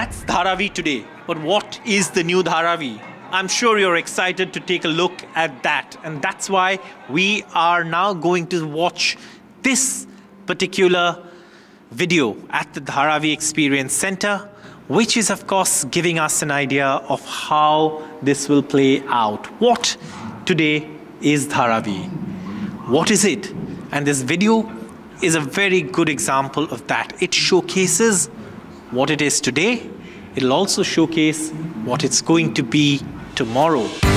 that's Dharavi today. But what is the new Dharavi? I'm sure you're excited to take a look at that. And that's why we are now going to watch this particular video at the Dharavi Experience Center, which is of course giving us an idea of how this will play out. What today is Dharavi? What is it? And this video is a very good example of that. It showcases what it is today. It'll also showcase what it's going to be tomorrow.